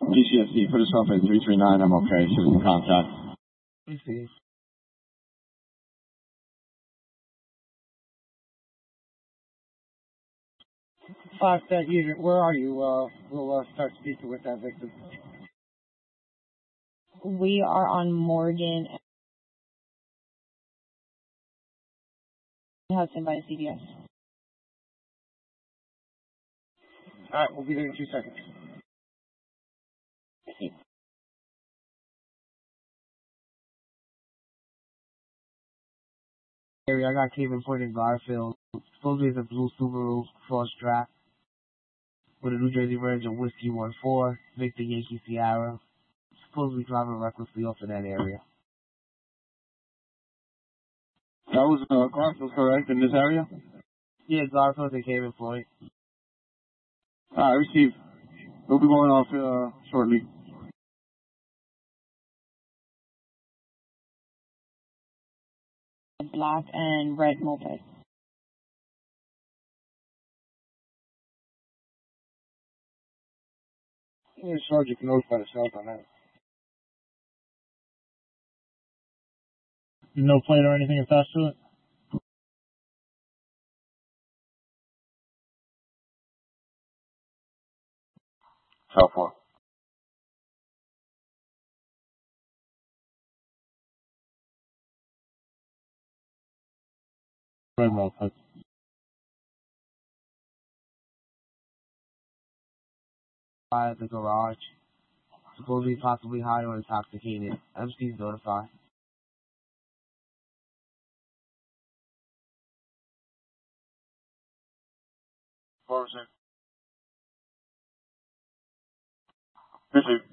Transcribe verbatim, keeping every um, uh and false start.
G C S C, put yourself in three three nine, I'm okay, citizen contact. Let me see. Fox, that user, where are you? Uh, we'll uh, start speaking with that victim. We are on Morgan and Hudson by the C V S. Alright, we'll be there in two seconds. Area, I got Cayman Point in Garfield. Supposedly it's a blue Subaru Frost Track with a New Jersey range of Whiskey one four, Victor Yankee Sierra. Supposedly driving recklessly off in that area. That was uh, Garfield, correct, in this area? Yeah, Garfield and Cayman Point. Alright, receive. We'll be going off uh, shortly. Black and red moped. Yeah, Sergeant can notify the south on that. No plate or anything attached to it? South four. Red moped. At the garage. Supposedly possibly high or intoxicated. M C's notified. Four percent. Receive.